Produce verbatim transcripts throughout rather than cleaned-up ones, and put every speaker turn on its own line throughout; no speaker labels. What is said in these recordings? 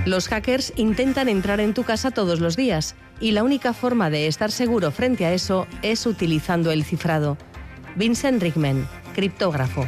Los hackers intentan entrar en tu casa todos los días y la única forma de estar seguro frente a eso es utilizando el cifrado. Vincent Rickman, criptógrafo.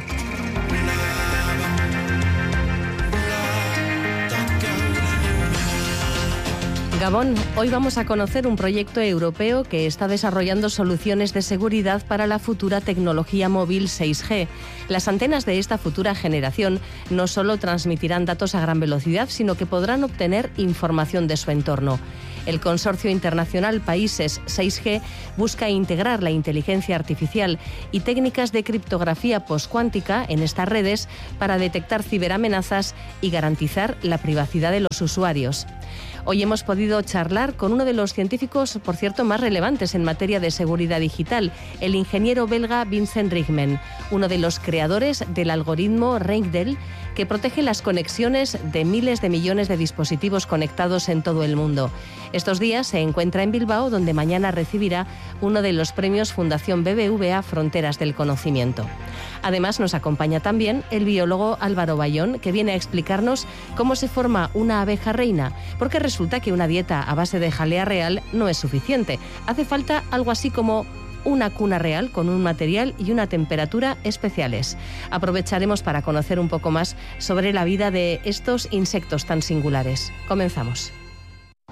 Gabón, hoy vamos a conocer un proyecto europeo que está desarrollando soluciones de seguridad para la futura tecnología móvil seis G. Las antenas de esta futura generación no solo transmitirán datos a gran velocidad, sino que podrán obtener información de su entorno. El Consorcio Internacional Países seis G busca integrar la inteligencia artificial y técnicas de criptografía poscuántica en estas redes para detectar ciberamenazas y garantizar la privacidad de los usuarios. Hoy hemos podido charlar con uno de los científicos, por cierto, más relevantes en materia de seguridad digital, el ingeniero belga Vincent Rickman, uno de los creadores del algoritmo Ringdel, que protege las conexiones de miles de millones de dispositivos conectados en todo el mundo. Estos días se encuentra en Bilbao, donde mañana recibirá uno de los premios Fundación B B V A Fronteras del Conocimiento. Además, nos acompaña también el biólogo Álvaro Bayón, que viene a explicarnos cómo se forma una abeja reina, porque resulta que una dieta a base de jalea real no es suficiente. Hace falta algo así como una cuna real con un material y una temperatura especiales. Aprovecharemos para conocer un poco más sobre la vida de estos insectos tan singulares. Comenzamos.